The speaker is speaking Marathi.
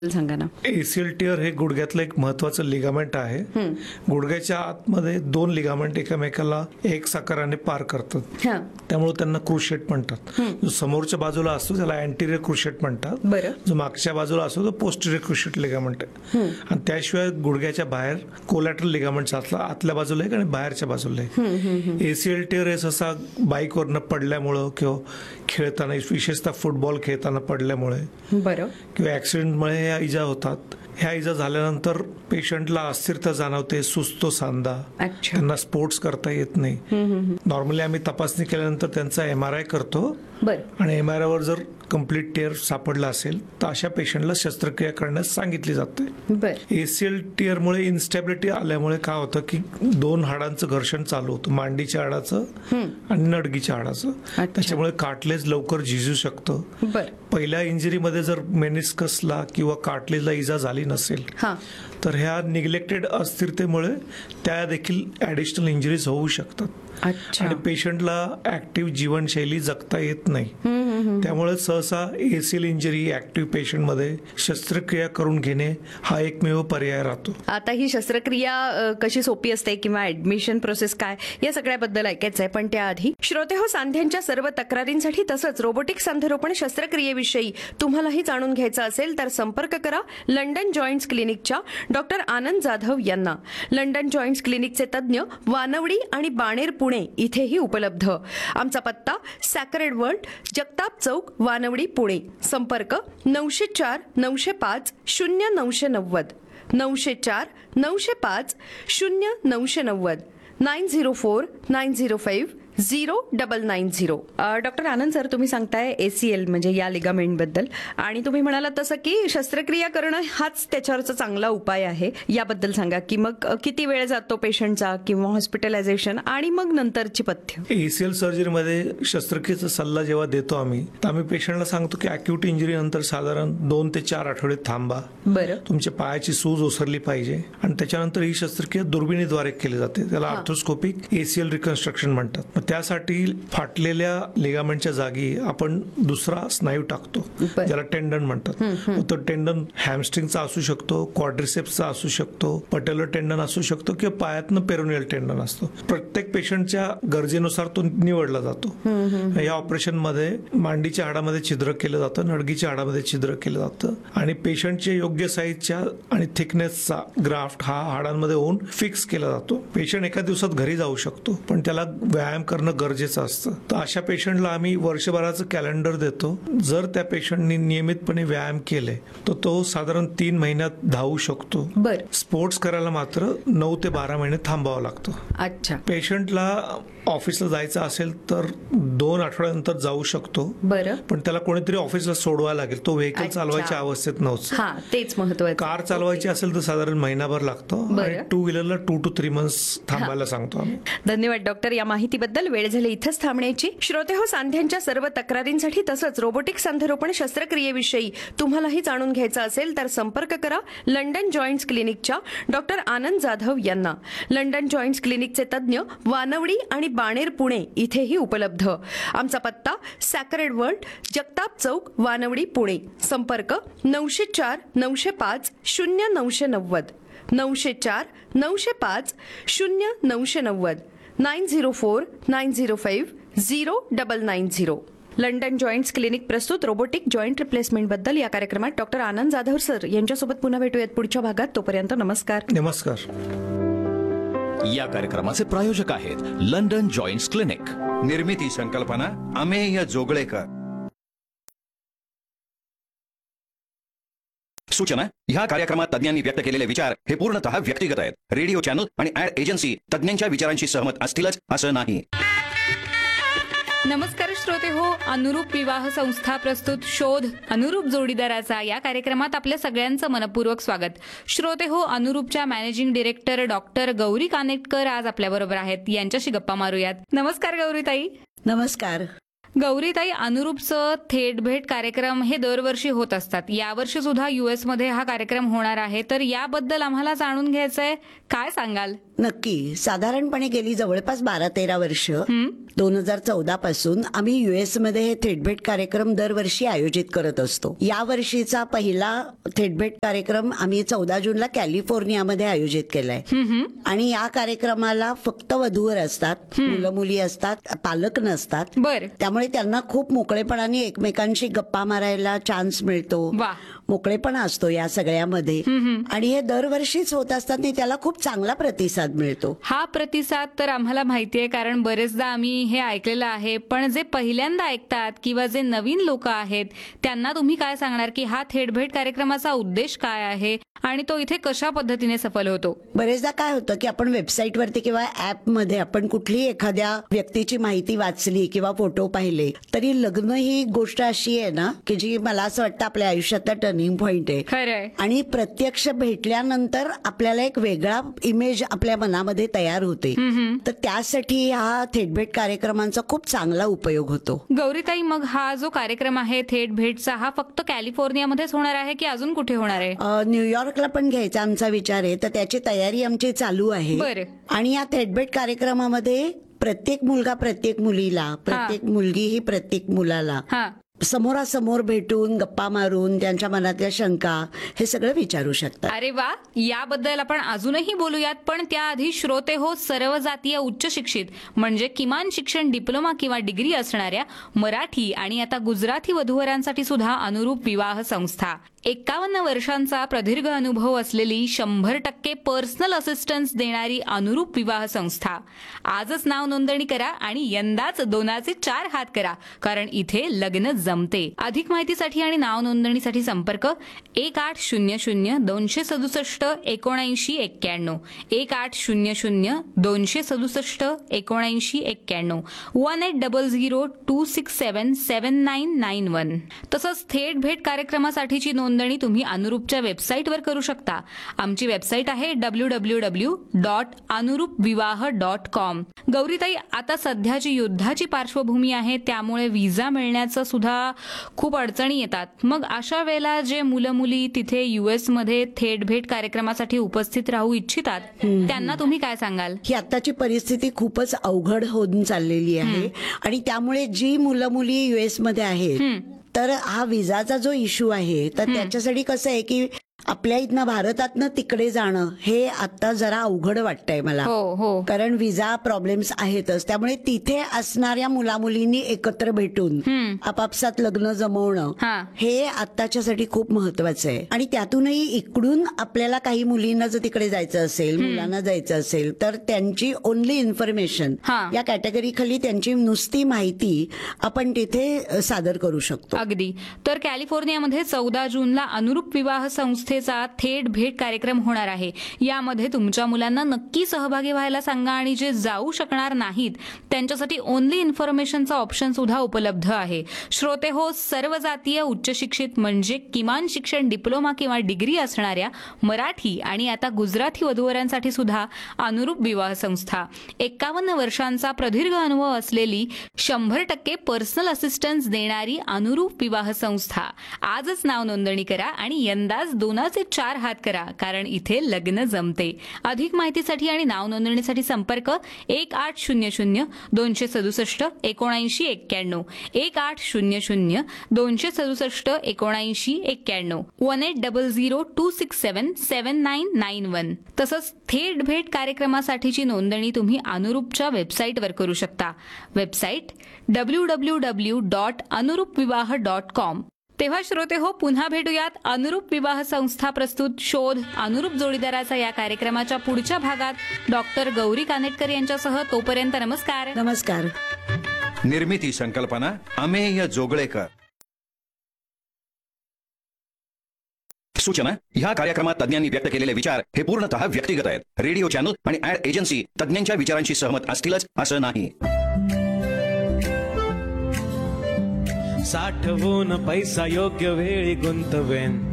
सांगा ना. एसीएल टिअर हे गुडघ्यातलं एक महत्वाचं लिगामेंट आहे. गुडघ्याच्या आतमध्ये दोन लिगामेंट एकमेकाला एक साकाराने पार करतात, त्यामुळे त्यांना क्रुशिएट म्हणतात. जो समोरच्या बाजूला असतो त्याला अँटीरियर क्रुशिएट म्हणतात. बरं. जो मागच्या बाजूला असतो तो पोस्टिरियर क्रुशिएट लिगामेंट आहे. आणि त्याशिवाय गुडघ्याच्या बाहेर कोलॅटरल लिगामेंट आतल्या बाजूला एक आणि बाहेरच्या बाजूला एक. एसीएल टिअर हे सहसा बाईकवरनं पडल्यामुळं किंवा खेळताना, विशेषतः फुटबॉल खेळताना पडल्यामुळे बरं किंवा ऍक्सिडेंटमुळे ह्या इजा होतात. ह्या इजा झाल्यानंतर पेशंटला अस्थिरता जाणवते, सुचतो सांधा, त्यांना स्पोर्ट्स करता येत नाही. नॉर्मली आम्ही तपासणी केल्यानंतर त्यांचा MRI करतो आणि MRI वर जर कम्प्लीट टिअर सापडला असेल तर अशा पेशंटला शस्त्रक्रिया करण्यास सांगितली जाते. एसीएल टिअरमुळे इन्स्टॅबिलिटी आल्यामुळे काय होतं की दोन हाडांचं घर्षण चालू होतं, मांडीच्या हाडाचं आणि नडगीच्या हाडाचं. त्याच्यामुळे कार्टिलेज लवकर झिजू शकतं. पहिल्या इंजुरीमध्ये जर मेनिस्कसला किंवा कार्टिलेजला इजा झाली नसेल तर ह्या निग्लेक्टेड अस्थिरतेमुळे त्या देखील ऍडिशनल इंजुरीज होऊ शकतात. आणि पेशंटला ऍक्टिव्ह जीवनशैली जगता येत नाही. त्यामुळे सहसा एसीएल इंजुरी ऍक्टिव्ह पेशंट मध्ये शस्त्रक्रिया करून घेणे हा एकमेव पर्याय राहतो. आता ही शस्त्रक्रिया कशी सोपी असते किंवा ऍडमिशन प्रोसेस काय या सगळ्याबद्दल ऐकायचंय, पण त्याआधी श्रोतेहो, सांध्यांच्या सर्व तक्रारींसाठी तसंच रोबोटिक सांधेरोपण शस्त्रक्रियेविषयी तुम्हालाही जाणून घ्यायचं असेल तर संपर्क करा लंडन जॉईंट्स क्लिनिकच्या डॉक्टर आनंद जाधव यांना. लंडन जॉईंट्स क्लिनिकचे तज्ज्ञ वानवडी आणि बाणेर पुणे इथेही उपलब्ध. आमचा पत्ता सॅक्रेड वर्ल्ड, जगताप चौक, वानवडी, पुणे. संपर्क 904 905 0990 904 905 0990 904 905 0990. डॉक्टर आनंद सर, तुम्ही सांगताय एसीएल म्हणजे या लिगामेंट बद्दल, आणि तुम्ही म्हणालात तसं की शस्त्रक्रिया करणं हाच त्याच्यावरचा चांगला उपाय आहे. याबद्दल सांगा की मग किती वेळ जातो पेशंटचा किंवा हॉस्पिटलायझेशन आणि मग नंतरची पथ्य. एसीएल सर्जरीमध्ये शस्त्रक्रियेचा सल्ला जेव्हा देतो आम्ही तर आम्ही पेशंटला सांगतो की अक्यूट इंजुरी नंतर साधारण 2 ते 4 आठवडे थांबा. बरं. तुमच्या पायाची सूज ओसरली पाहिजे आणि त्याच्यानंतर ही शस्त्रक्रिया दुर्बिणीद्वारे केली जाते. त्याला आर्थ्रोस्कोपिक एसीएल रिकन्स्ट्रक्शन म्हणतात. त्यासाठी फाटलेल्या लिगामेंटच्या जागी आपण दुसरा स्नायू टाकतो, ज्याला टेंडन म्हणतात. तो टेंडन हॅमस्ट्रिंगचा असू शकतो, क्वाड्रिसेप्सचा असू शकतो, पटेलर टेंडन असू शकतो किंवा पायातनं पेरोनियल टेंडन असतो. प्रत्येक पेशंटच्या गरजेनुसार तो निवडला जातो. या ऑपरेशन मध्ये मांडीच्या हाडामध्ये छिद्र केलं जातं, नडगीच्या हाडामध्ये छिद्र केलं जातं आणि पेशंटच्या योग्य साईजच्या आणि थिकनेसचा ग्राफ्ट हा हाडांमध्ये होऊन फिक्स केला जातो. पेशंट एका दिवसात घरी जाऊ शकतो, पण त्याला व्यायाम करणं गरजेचं असतं. तर अशा पेशंटला आम्ही वर्षभराचं कॅलेंडर देतो. जर त्या पेशंटनी नियमितपणे व्यायाम केले तर तो साधारण 3 महिन्यात धावू शकतो. स्पोर्ट्स करायला मात्र 9 ते 12 महिने थांबावं लागतं. अच्छा. पेशंटला ऑफिसला जायचं असेल तर 2 आठवड्यानंतर जाऊ शकतो. बरं. पण त्याला कोणीतरी ऑफिसला सोडवायला लागेल. तो व्हेकल चालवायच्या अवस्थेत नव्हतं. तेच महत्वाचं. कार चालवायची असेल तर साधारण महिनाभर लागतो. आणि 2 व्हीलरला 2 to 3 months थांबायला सांगतो आम्ही. धन्यवाद डॉक्टर या माहितीबद्दल. वेळ झाली इथंच थांबण्याची. श्रोते हो, सांध्यांच्या सर्व तक्रारींसाठी तसंच रोबोटिक सांधेरोपण शस्त्रक्रियेविषयी तुम्हालाही जाणून घ्यायचं असेल तर संपर्क करा लंडन जॉईंट्स क्लिनिकच्या डॉक्टर आनंद जाधव यांना. लंडन जॉईंट्स क्लिनिकचे तज्ज्ञ वानवडी आणि बाणेर पुणे इथेही उपलब्ध. आमचा पत्ता सॅक्रेड वर्ल्ड, जगताप चौक, वानवडी, पुणे. संपर्क 904 905 0990 904 905 0990 904 905 0990. लंडन जॉईंट्स क्लिनिक प्रस्तुत रोबोटिक जॉईंट रिप्लेसमेंट बद्दल या कार्यक्रमात डॉक्टर आनंद जाधव सर यांच्यासोबत पुन्हा भेटूयात पुढच्या भागात. तोपर्यंत नमस्कार. नमस्कार. या कार्यक्रमाचे प्रायोजक आहेत लंडन जॉईंट्स क्लिनिक. निर्मिती संकल्पना अमेय जोगळेकर. सूचना: ह्या कार्यक्रमात तज्ञांनी व्यक्त केलेले विचार हे पूर्णतः व्यक्तिगत आहेत. रेडिओ चॅनल आणि ऍड एजन्सी तज्ञांच्या विचारांशी सहमत असतीलच असं नाही. नमस्कार श्रोते हो, अनुरूप विवाह संस्था प्रस्तुत शोध अनुरूप जोडीदाराचा या कार्यक्रमात आपल्या सगळ्यांचं मनपूर्वक स्वागत. श्रोते हो, अनुरूपच्या managing director doctor Gauri Kanetkar आज आपल्याबरोबर आहेत. यांच्याशी गप्पा मारूयात. नमस्कार गौरीताई. नमस्कार. गौरीताई, अनुरूपचं थेट भेट कार्यक्रम हे दरवर्षी होत असतात. यावर्षी सुद्धा US मध्ये हा कार्यक्रम होणार आहे, तर याबद्दल आम्हाला जाणून घ्यायचंय. काय सांगाल? नक्की. साधारणपणे गेली जवळपास 12-13 वर्ष 2014 पासून आम्ही US मध्ये हे थेटभेट कार्यक्रम दरवर्षी आयोजित करत असतो. या वर्षीचा पहिला थेटभेट कार्यक्रम आम्ही 14 जूनला कॅलिफोर्नियामध्ये आयोजित केलाय. आणि या कार्यक्रमाला फक्त वधूवर असतात, मुलं मुली असतात, पालक नसतात. बर. त्यामुळे त्यांना खूप मोकळेपणाने एकमेकांशी गप्पा मारायला चान्स मिळतो. वा. मोकळेपणा असतो या सगळ्यामध्ये. आणि हे दरवर्षीच होत असतात आणि त्याला खूप चांगला प्रतिसाद मिळतो. हा प्रतिसाद तर आम्हाला माहितीये, कारण बरेचदा आम्ही हे ऐकलेलं आहे. पण जे पहिल्यांदा ऐकतात किंवा जे नवीन लोक आहेत त्यांना तुम्ही काय सांगणार की हा थेटभेट कार्यक्रमाचा उद्देश काय आहे आणि तो इथे कशा पद्धतीने सफल होतो? बरेचदा काय होतं की आपण वेबसाईटवरती किंवा ऍपमध्ये आपण कुठलीही एखाद्या व्यक्तीची माहिती वाचली किंवा फोटो पाहिले तरी लग्न ही गोष्ट अशी आहे ना की जी मला असं वाटतं आपल्या आयुष्यातला टर्निंग पॉइंट आहे. खरंय. आणि प्रत्यक्ष भेटल्यानंतर आपल्याला एक वेगळा इमेज आपल्या मनामध्ये तयार होते. तर त्यासाठी हा थेटभेट कार्यक्रमांचा खूप चांगला उपयोग होतो. गौरीताई, मग हा जो कार्यक्रम आहे थेट भेटचा हा फक्त कॅलिफोर्नियामध्येच होणार आहे की अजून कुठे होणार आहे? न्यूयॉर्कला पण घ्यायचा आमचा विचार आहे, तर त्याची तयारी आमची चालू आहे. बरं. आणि या थेटभेट कार्यक्रमामध्ये प्रत्येक मुलगा प्रत्येक मुलीला, प्रत्येक मुलगी ही प्रत्येक मुलाला हा. समोरासमोर भेटून गप्पा मारून त्यांच्या मनातल्या शंका हे सगळं विचारू शकतात. अरे वा, याबद्दल आपण अजूनही बोलूयात. पण त्याआधी श्रोते हो, सर्व जातीय उच्च शिक्षित म्हणजे किमान शिक्षण डिप्लोमा किंवा डिग्री असणाऱ्या मराठी आणि आता गुजराती वधूवरांसाठी सुद्धा अनुरूप विवाह संस्था, 51 वर्षांचा प्रदीर्घ अनुभव असलेली 100% पर्सनल असिस्टन्स देणारी अनुरूप विवाह संस्था. आजच नाव नोंदणी करा आणि यंदाच 2चे 4 हात करा, कारण इथे लग्न जमते. अधिक माहितीसाठी आणि नाव नोंदणीसाठी संपर्क 1800-267-7991, 1800-267-7991, 1800-267-7991. तसंच थेट भेट कार्यक्रमासाठीची नोंदणी तुम्ही अनुरूपच्या वेबसाईटवर करू शकता. आमची वेबसाईट आहे www.anurupvivaha.com. गौरीताई, आता सध्याची युद्धाची पार्श्वभूमी आहे त्यामुळे व्हिसा मिळण्याचं सुद्धा खूप अडचणी येतात. मग अशा वेळेला जे मुलं मुली तिथे US मध्ये थेट भेट कार्यक्रमासाठी उपस्थित राहू इच्छितात त्यांना तुम्ही काय सांगाल? ही आताची परिस्थिती खूपच अवघड होऊन चाललेली आहे. आणि त्यामुळे जी मुलं मुली US मध्ये आहेत तर हा विजाचा जो इश्यू आहे तर त्याच्यासाठी कसं आहे की आपल्या इथनं भारतातनं तिकडे जाणं हे आता जरा अवघड वाटतंय मला. हो. कारण विजा प्रॉब्लेम्स आहेतच. त्यामुळे तिथे असणाऱ्या मुलामुलींनी एकत्र भेटून आपापसात लग्न जमवणं हे आत्ताच्यासाठी खूप महत्वाचं आहे. आणि त्यातूनही इकडून आपल्याला काही मुलींना जर तिकडे जायचं असेल, मुलांना जायचं असेल तर त्यांची ओनली इन्फॉर्मेशन या कॅटेगरी खाली त्यांची नुसती माहिती आपण तिथे सादर करू शकतो. अगदी. तर कॅलिफोर्नियामध्ये 14 जूनला अनुरूप विवाह संस्थेचा थेट भेट कार्यक्रम होणार आहे. यामध्ये तुमच्या मुलांना नक्की सहभागी व्हायला सांगा आणि जे जाऊ शकणार नाहीत त्यांच्यासाठी ओनली इन्फॉर्मेशनचा ऑप्शन सुद्धा उपलब्ध आहे. श्रोते हो, सर्व जातीय उच्च शिक्षित म्हणजे किमान शिक्षण डिप्लोमा किंवा डिग्री असणाऱ्या मराठी आणि आता गुजराती वधूवरांसाठी सुद्धा अनुरूप विवाह संस्था, 51 वर्षांचा प्रदीर्घ अनुभव असलेली 100% पर्सनल असिस्टन्स देणारी अनुरूप विवाह संस्था. आजच नाव नोंदणी करा आणि यंदाच 2चे 4 हात करा, कारण इथे लग्न जमते. अधिक माहितीसाठी आणि नाव नोंदणीसाठी संपर्क 1800-267-7991, 1800-267-7991, 1800-267-7991. तसंच थेट भेट कार्यक्रमासाठीची नोंदणी तुम्ही अनुरूपच्या वेबसाईटवर करू शकता. Website www.anurupvivaha.com. तेव्हा श्रोते हो, पुन्हा भेटूयात अनुरूप विवाह संस्था प्रस्तुत शोध अनुरूप जोडीदाराचा या कार्यक्रमाच्या पुढच्या भागात डॉक्टर गौरी कानेटकर यांच्यासह. तोपर्यंत नमस्कार. नमस्कार. निर्मिती संकल्पना अमेय जोगळेकर. सूचना: ह्या कार्यक्रमात तज्ञांनी व्यक्त केलेले विचार हे पूर्णतः व्यक्तिगत आहेत. रेडिओ चॅनल आणि ऍड एजन्सी तज्ञांच्या विचारांशी सहमत असतीलच असं नाही. साठवून पैसा योग्य वेळी गुंतवेन,